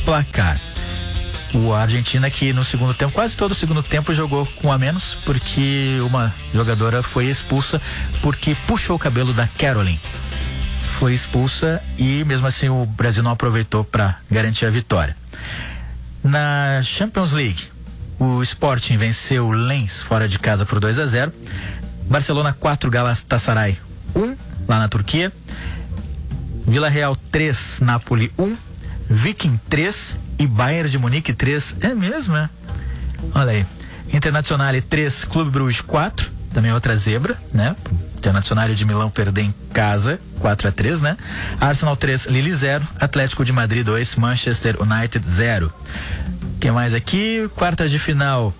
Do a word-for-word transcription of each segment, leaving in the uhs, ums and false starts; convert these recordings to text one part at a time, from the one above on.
placar. O Argentina que no segundo tempo, quase todo o segundo tempo jogou com a menos, porque uma jogadora foi expulsa porque puxou o cabelo da Caroline. Foi expulsa e mesmo assim o Brasil não aproveitou para garantir a vitória. Na Champions League, o Sporting venceu o Lens fora de casa por dois a zero. Barcelona quatro, Galatasaray um, lá na Turquia. Vila Real três, Napoli um, Viking três e Bayern de Munique três. É mesmo, né? Olha aí. Internazionale três, Clube Bruges quatro, também outra zebra, né? Internazionale de Milão perder em casa, quatro a três, né? Arsenal três, Lille zero, Atlético de Madrid dois, Manchester United zero. O que mais aqui? Quartas de final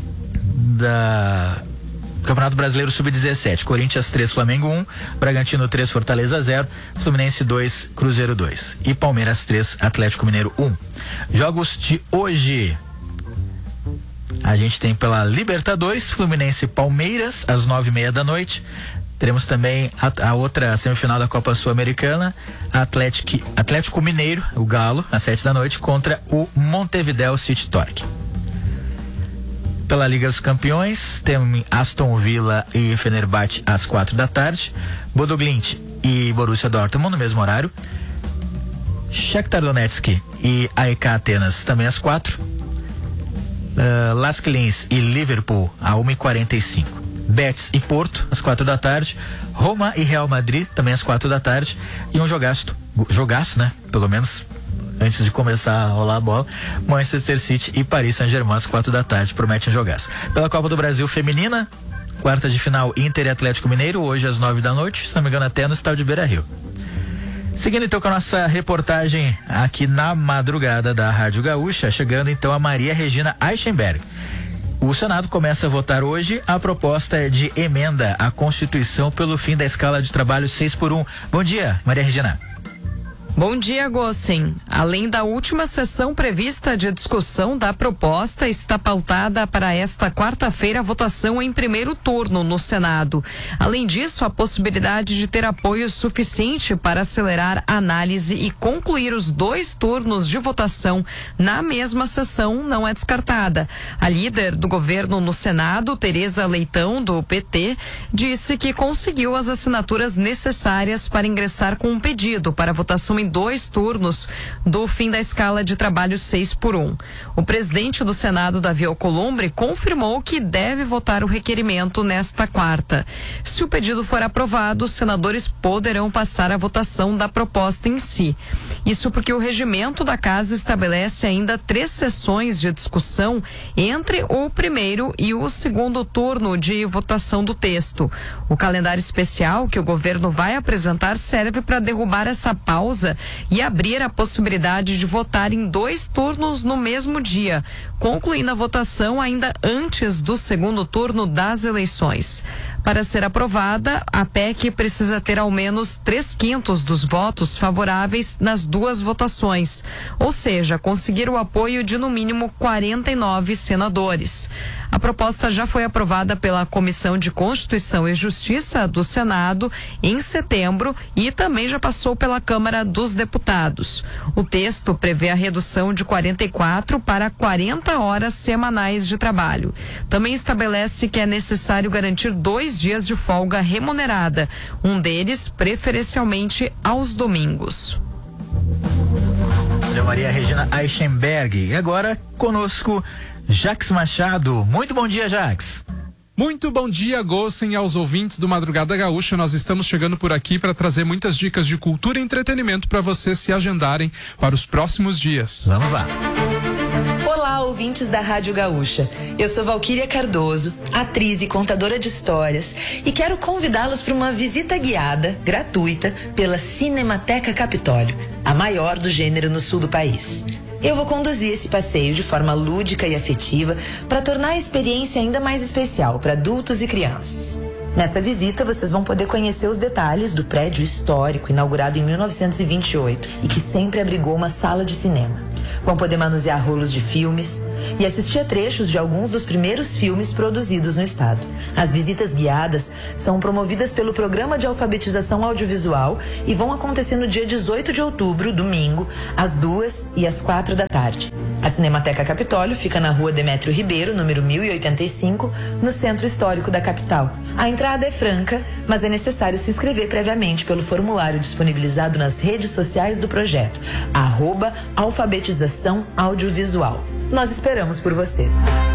da Campeonato Brasileiro sub dezessete, Corinthians três, Flamengo um, Bragantino três, Fortaleza zero, Fluminense dois, Cruzeiro dois e Palmeiras três, Atlético Mineiro um. Jogos de hoje: a gente tem pela Libertadores, Fluminense e Palmeiras às nove e meia da noite. Teremos também a, a outra semifinal da Copa Sul-Americana, Atlético, Atlético Mineiro, o Galo, às sete da noite, contra o Montevideo City Torque. Pela Liga dos Campeões, tem Aston Villa e Fenerbahçe às quatro da tarde, Bodo Glimt e Borussia Dortmund no mesmo horário, Shakhtar Donetsk e A E K Atenas também às quatro, uh, Lask Linz e Liverpool a uma e quarenta e cinco, Betis e Porto às quatro da tarde, Roma e Real Madrid também às quatro da tarde e um jogaço, jogaço, né? Pelo menos antes de começar a rolar a bola, Manchester City e Paris Saint-Germain às quatro da tarde, promete um jogaço. Pela Copa do Brasil Feminina, quarta de final, Inter e Atlético Mineiro, hoje às nove da noite, se não me engano até no estádio de Beira-Rio. Seguindo então com a nossa reportagem aqui na madrugada da Rádio Gaúcha, chegando então a Maria Regina Eichenberg. O Senado começa a votar hoje a proposta de emenda à Constituição pelo fim da escala de trabalho seis por um. Bom dia, Maria Regina. Bom dia, Gossen. Além da última sessão prevista de discussão da proposta, está pautada para esta quarta-feira a votação em primeiro turno no Senado. Além disso, a possibilidade de ter apoio suficiente para acelerar a análise e concluir os dois turnos de votação na mesma sessão não é descartada. A líder do governo no Senado, Tereza Leitão, do P T, disse que conseguiu as assinaturas necessárias para ingressar com um pedido para votação em dois turnos do fim da escala de trabalho seis por um. O presidente do Senado, Davi Alcolumbre, confirmou que deve votar o requerimento nesta quarta. Se o pedido for aprovado, os senadores poderão passar a votação da proposta em si. Isso porque o regimento da Casa estabelece ainda três sessões de discussão entre o primeiro e o segundo turno de votação do texto. O calendário especial que o governo vai apresentar serve para derrubar essa pausa e abrir a possibilidade de votar em dois turnos no mesmo dia, concluindo a votação ainda antes do segundo turno das eleições. Para ser aprovada, a P E C precisa ter ao menos três quintos dos votos favoráveis nas duas votações, ou seja, conseguir o apoio de no mínimo quarenta e nove senadores. A proposta já foi aprovada pela Comissão de Constituição e Justiça do Senado em setembro e também já passou pela Câmara dos Deputados. O texto prevê a redução de quarenta e quatro para quarenta horas semanais de trabalho. Também estabelece que é necessário garantir dois dias de folga remunerada, um deles preferencialmente aos domingos. Maria Regina Eichenberg. E agora conosco Jax Machado. Muito bom dia, Jax. Muito bom dia, Gossen, aos ouvintes do Madrugada Gaúcha. Nós estamos chegando por aqui para trazer muitas dicas de cultura e entretenimento para vocês se agendarem para os próximos dias. Vamos lá. Olá, ouvintes da Rádio Gaúcha. Eu sou Valquíria Cardoso, atriz e contadora de histórias, e quero convidá-los para uma visita guiada, gratuita, pela Cinemateca Capitólio, a maior do gênero no sul do país. Eu vou conduzir esse passeio de forma lúdica e afetiva para tornar a experiência ainda mais especial para adultos e crianças. Nessa visita, vocês vão poder conhecer os detalhes do prédio histórico inaugurado em mil novecentos e vinte e oito e que sempre abrigou uma sala de cinema. Vão poder manusear rolos de filmes e assistir a trechos de alguns dos primeiros filmes produzidos no estado. As visitas guiadas são promovidas pelo Programa de Alfabetização Audiovisual e vão acontecer no dia dezoito de outubro, domingo, às duas e às quatro da tarde. A Cinemateca Capitólio fica na rua Demétrio Ribeiro, número mil e oitenta e cinco, no centro histórico da capital. A entrada é franca, mas é necessário se inscrever previamente pelo formulário disponibilizado nas redes sociais do projeto, arroba Alfabetização Audiovisual. Nós esperamos por vocês.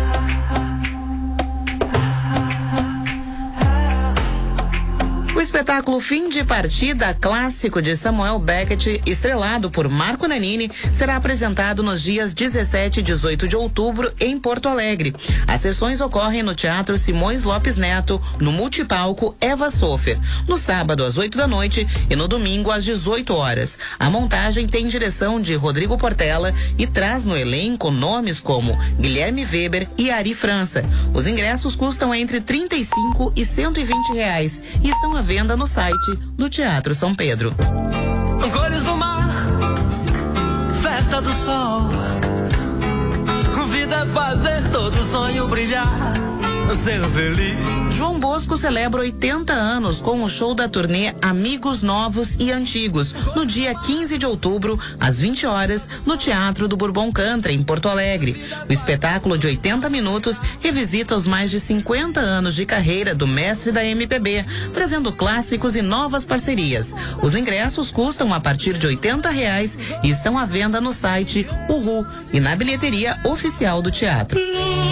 O espetáculo Fim de Partida, clássico de Samuel Beckett, estrelado por Marco Nanini, será apresentado nos dias dezessete e dezoito de outubro em Porto Alegre. As sessões ocorrem no Teatro Simões Lopes Neto, no multipalco Eva Sofer, no sábado às oito da noite e no domingo às dezoito horas. A montagem tem direção de Rodrigo Portela e traz no elenco nomes como Guilherme Weber e Ari França. Os ingressos custam entre trinta e cinco e cento e vinte reais e estão à venda no site do Teatro São Pedro. Cores do mar, festa do sol, vida é fazer todo sonho brilhar, ser feliz. João Bosco celebra oitenta anos com o show da turnê Amigos Novos e Antigos, no dia quinze de outubro, às vinte horas, no Teatro do Bourbon Country, em Porto Alegre. O espetáculo de oitenta minutos revisita os mais de cinquenta anos de carreira do mestre da M P B, trazendo clássicos e novas parcerias. Os ingressos custam a partir de oitenta reais e estão à venda no site Uhu e na bilheteria oficial do teatro.